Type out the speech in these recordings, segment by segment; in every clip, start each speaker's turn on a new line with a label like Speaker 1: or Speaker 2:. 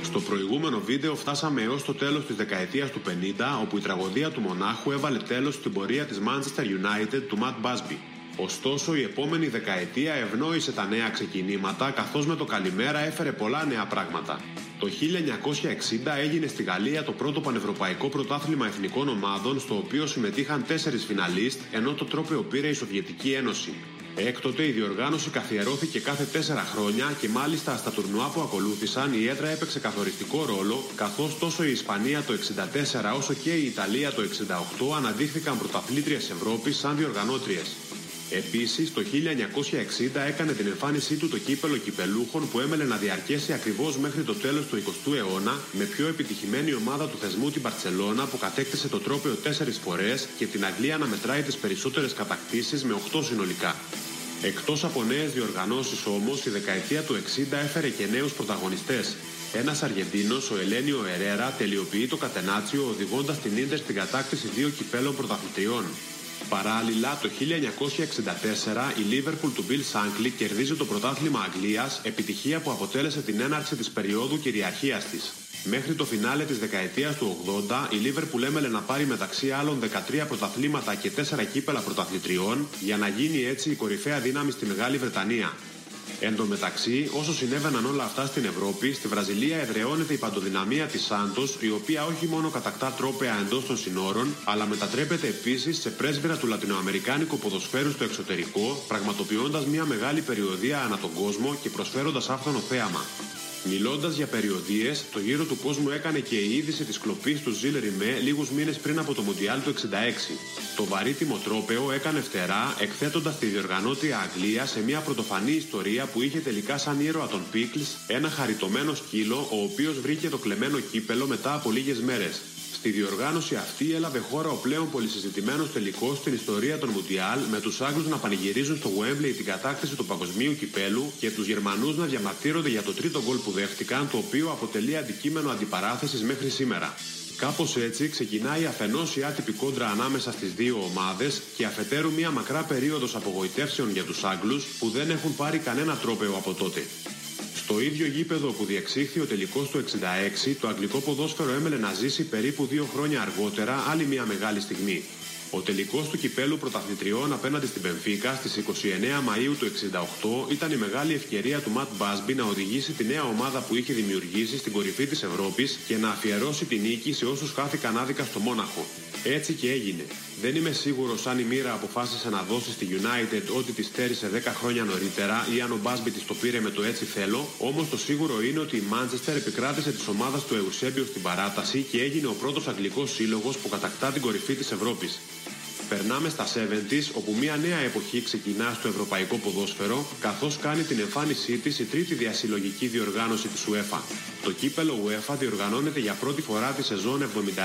Speaker 1: Στο προηγούμενο βίντεο φτάσαμε έως το τέλος της δεκαετίας του 50, όπου η τραγωδία του μονάχου έβαλε τέλος στην πορεία της Manchester United του Matt Busby. Ωστόσο, η επόμενη δεκαετία ευνόησε τα νέα ξεκινήματα, καθώς με το καλημέρα έφερε πολλά νέα πράγματα. Το 1960 έγινε στη Γαλλία το πρώτο πανευρωπαϊκό πρωτάθλημα εθνικών ομάδων, στο οποίο συμμετείχαν 4 φιναλίστ, ενώ το τρόπαιο πήρε η Σοβιετική Ένωση. Έκτοτε η διοργάνωση καθιερώθηκε κάθε 4 χρόνια και μάλιστα στα τουρνουά που ακολούθησαν η έδρα έπαιξε καθοριστικό ρόλο, καθώς τόσο η Ισπανία το 1964 όσο και η Ιταλία το 1968 αναδείχθηκαν πρωταθλήτριες Ευρώπης σαν διοργανώτριες. Επίσης, το 1960 έκανε την εμφάνισή του το κύπελο κυπελούχων που έμελε να διαρκέσει ακριβώς μέχρι το τέλος του 20ου αιώνα, με πιο επιτυχημένη ομάδα του θεσμού την Μπαρτσελώνα που κατέκτησε το τρόπαιο 4 φορές και την Αγγλία να μετράει τις περισσότερες κατακτήσεις με 8 συνολικά. Εκτός από νέες διοργανώσεις όμως, η δεκαετία του 60 έφερε και νέους πρωταγωνιστές. Ένας Αργεντίνος, ο Ελένιο Ερέρα, τελειοποιεί το κατενάτσιο οδηγώντας την Ίντερ στην κατάκτηση 2 κυπέλων πρωταθλητριών. Παράλληλα, το 1964 η Liverpool του Bill Shankly κερδίζει το πρωτάθλημα Αγγλίας, επιτυχία που αποτέλεσε την έναρξη της περίοδου κυριαρχίας της. Μέχρι το φινάλε της δεκαετίας του 80, η Liverpool έμελε να πάρει μεταξύ άλλων 13 πρωταθλήματα και 4 κύπελα πρωταθλητριών, για να γίνει έτσι η κορυφαία δύναμη στη Μεγάλη Βρετανία. Εν τω μεταξύ, όσο συνέβαιναν όλα αυτά στην Ευρώπη, στη Βραζιλία εδραιώνεται η παντοδυναμία της Σάντος, η οποία όχι μόνο κατακτά τρόπαια εντός των συνόρων, αλλά μετατρέπεται επίσης σε πρέσβυρα του λατινοαμερικάνικου ποδοσφαίρου στο εξωτερικό, πραγματοποιώντας μια μεγάλη περιοδεία ανά τον κόσμο και προσφέροντας άφθονο θέαμα. Μιλώντας για περιοδίες, το γύρο του κόσμου έκανε και η είδηση της κλοπής του Ζιλ Ριμέ λίγους μήνες πριν από το Μουντιάλ του 1966. Το βαρύτιμο τρόπαιο έκανε φτερά, εκθέτοντας τη διοργανώτρια Αγγλία σε μια πρωτοφανή ιστορία που είχε τελικά σαν ήρωα τον Πίκλς ένα χαριτωμένο σκύλο, ο οποίος βρήκε το κλεμμένο κύπελο μετά από λίγες μέρες. Στη διοργάνωση αυτή έλαβε χώρα ο πλέον πολυσυζητημένος τελικός στην ιστορία των Μουντιάλ, με τους Άγγλους να πανηγυρίζουν στο Γουέμπλεϊ την κατάκτηση του παγκοσμίου κυπέλου και τους Γερμανούς να διαμαρτύρονται για το τρίτο γκολ που δέχτηκαν, το οποίο αποτελεί αντικείμενο αντιπαράθεσης μέχρι σήμερα. Κάπως έτσι ξεκινάει αφενός η άτυπη κόντρα ανάμεσα στις δύο ομάδες και αφετέρου μια μακρά περίοδος απογοητεύσεων για τους Άγγλους που δεν έχουν πάρει κανένα τρόπαιο από τότε. Στο ίδιο γήπεδο που διεξήχθη ο τελικός του 1966, το αγγλικό ποδόσφαιρο έμελε να ζήσει περίπου 2 χρόνια αργότερα άλλη μια μεγάλη στιγμή. Ο τελικός του κυπέλου πρωταθλητριών απέναντι στην Μπενφίκα στις 29 Μαΐου του 1968 ήταν η μεγάλη ευκαιρία του Ματ Μπάσμπι να οδηγήσει τη νέα ομάδα που είχε δημιουργήσει στην κορυφή της Ευρώπης και να αφιερώσει τη νίκη σε όσους χάθηκαν άδικα στο Μόναχο. Έτσι και έγινε. Δεν είμαι σίγουρος αν η μοίρα αποφάσισε να δώσει στη United ό,τι της στέρισε 10 χρόνια νωρίτερα ή αν ο Μπάσμπι της το πήρε με το έτσι θέλω, όμως το σίγουρο είναι ότι η Manchester επικράτησε της ομάδας του Εουσέμπιο στην παράταση και έγινε ο πρώτος αγγλικός σύλλογος που κατακτά την κορυφή της Ευρώπης. Περνάμε στα 70's, όπου μια νέα εποχή ξεκινά στο ευρωπαϊκό ποδόσφαιρο, καθώς κάνει την εμφάνισή της η τρίτη διασυλλογική διοργάνωση της UEFA. Το κύπελο UEFA διοργανώνεται για πρώτη φορά τη σεζόν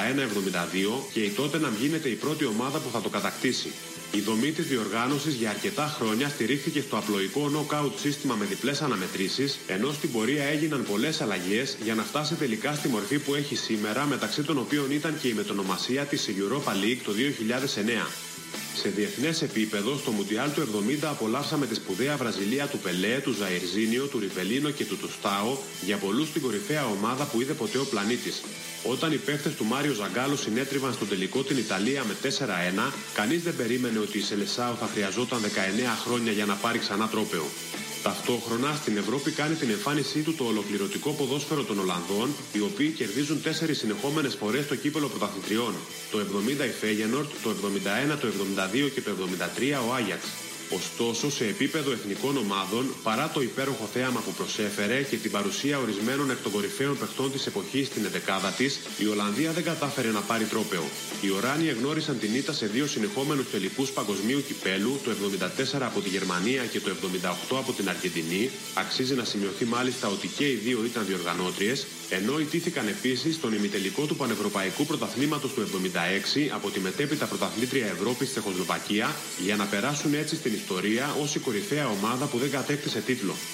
Speaker 1: 71-72 και η Tottenham γίνεται η πρώτη ομάδα που θα το κατακτήσει. Η δομή της διοργάνωσης για αρκετά χρόνια στηρίχθηκε στο απλοϊκό knockout σύστημα με διπλές αναμετρήσεις, ενώ στην πορεία έγιναν πολλές αλλαγές για να φτάσει τελικά στη μορφή που έχει σήμερα, μεταξύ των οποίων ήταν και η μετονομασία της Europa League το 2009. Σε διεθνές επίπεδο, στο Μουντιάλ του 70 απολαύσαμε τη σπουδαία Βραζιλία του Πελέ, του Ζαϊρζίνιο, του Ριβελίνο και του Τουστάο, για πολλούς την κορυφαία ομάδα που είδε ποτέ ο πλανήτης. Όταν οι παίχτες του Μάριο Ζαγκάλο συνέτριβαν στον τελικό την Ιταλία με 4-1, κανείς δεν περίμενε ότι η Σελεσάο θα χρειαζόταν 19 χρόνια για να πάρει ξανά τρόπαιο. Ταυτόχρονα στην Ευρώπη κάνει την εμφάνισή του το ολοκληρωτικό ποδόσφαιρο των Ολλανδών, οι οποίοι κερδίζουν 4 συνεχόμενες φορές το κύπελο πρωταθλητριών. Το 70 η Φέγενορντ, το 71, το 72 και το 73 ο Άγιαξ. Ωστόσο, σε επίπεδο εθνικών ομάδων, παρά το υπέροχο θέαμα που προσέφερε και την παρουσία ορισμένων εκ των κορυφαίων παιχτών της εποχής στην εντεκάδα της, η Ολλανδία δεν κατάφερε να πάρει τρόπαιο. Οι Οράνοι εγνώρισαν την ήττα σε 2 συνεχόμενους τελικούς παγκοσμίου κυπέλου, το 74 από τη Γερμανία και το 78 από την Αργεντινή. Αξίζει να σημειωθεί μάλιστα ότι και οι δύο ήταν διοργανώτριες, ενώ ιτήθηκαν επίσης στον ημιτελικό του Πανευρωπαϊκού Πρωταθλήματος του 76 από τη μετέπειτα πρωταθλήτρια Ευρώπης στη Τσεχοσλοβακία, για να περάσουν έτσι στην ιστορία ως η κορυφαία ομάδα που δεν κατέκτησε τίτλο.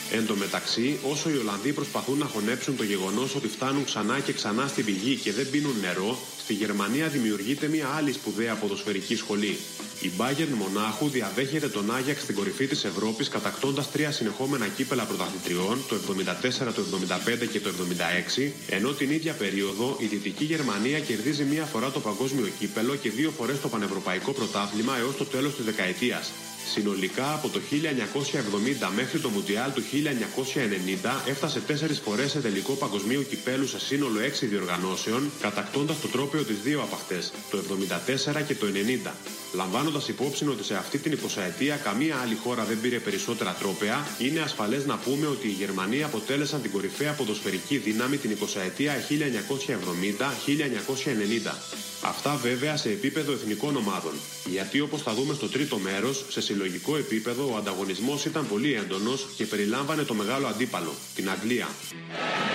Speaker 1: Εν τω μεταξύ, όσο οι Ολλανδοί προσπαθούν να χωνέψουν το γεγονός ότι φτάνουν ξανά και ξανά στην πηγή και δεν πίνουν νερό, στη Γερμανία δημιουργείται μια άλλη σπουδαία ποδοσφαιρική σχολή. Η Bayern Μονάχου διαδέχεται τον Άγιαξ στην κορυφή της Ευρώπης κατακτώντας 3 συνεχόμενα κύπελα πρωταθλητριών, το 74, το 75 και το 76, ενώ την ίδια περίοδο η Δυτική Γερμανία κερδίζει μία φορά το παγκόσμιο κύπελο και 2 φορές το πανευρωπαϊκό πρωτάθλημα έως το τέλος της δεκαετίας. Συνολικά από το 1970 μέχρι το Μουντιάλ του 1990 έφτασε 4 φορές σε τελικό παγκοσμίου κυπέλου σε σύνολο 6 διοργανώσεων, κατακτώντας το τρόπαιο της 2 από αυτές, το 74 και το 90. Λαμβάνοντας υπόψη ότι σε αυτή την 20ετία καμία άλλη χώρα δεν πήρε περισσότερα τρόπαια, είναι ασφαλές να πούμε ότι οι Γερμανοί αποτέλεσαν την κορυφαία ποδοσφαιρική δύναμη την 20ετία 1970-1990. Αυτά βέβαια σε επίπεδο εθνικών ομάδων. Γιατί όπως θα δούμε στο τρίτο μέρος, σε συλλογικό επίπεδο ο ανταγωνισμός ήταν πολύ έντονος και περιλάμβανε το μεγάλο αντίπαλο, την Αγγλία.